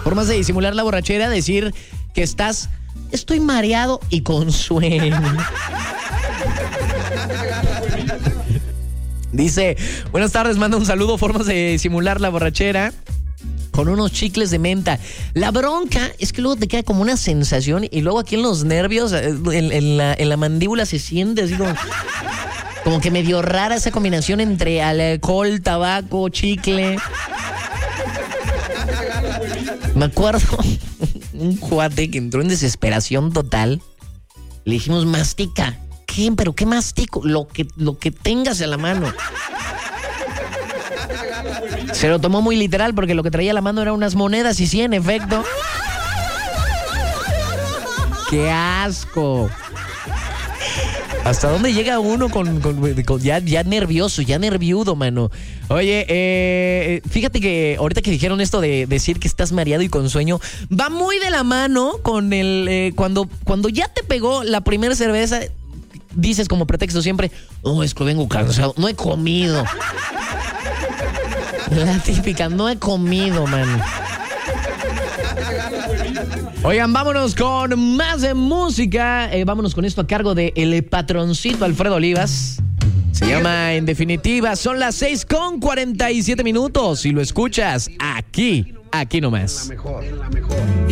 Formas de disimular la borrachera, decir que estoy mareado y con sueño. Dice, buenas tardes, manda un saludo. Formas de disimular la borrachera: con unos chicles de menta. La bronca es que luego te queda como una sensación y luego aquí en los nervios, en la mandíbula se siente así como que medio rara esa combinación entre alcohol, tabaco, chicle. Me acuerdo un cuate que entró en desesperación total. Le dijimos, mastica. ¿Qué? ¿Pero qué mastico? Lo que tengas a la mano. Se lo tomó muy literal porque lo que traía a la mano eran unas monedas y sí, en efecto. ¡Qué asco! ¿Hasta dónde llega uno con ya nervioso, ya nerviudo, mano? Oye, fíjate que ahorita que dijeron esto de decir que estás mareado y con sueño, va muy de la mano con el cuando ya te pegó la primera cerveza, dices como pretexto siempre, no, es que vengo cansado, no he comido. La típica, no he comido, man. Oigan, vámonos con más de música. Vámonos con esto a cargo de el patroncito Alfredo Olivas. Se llama En Definitiva. Son las 6:47 minutos. Y lo escuchas aquí nomás.